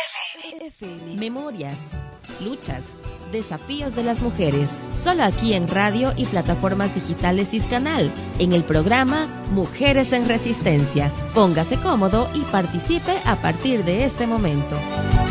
Memorias, luchas, desafíos de las mujeres. Solo aquí en radio y plataformas digitales Ciscanal, en el programa Mujeres en Resistencia. Póngase cómodo y participe a partir de este momento.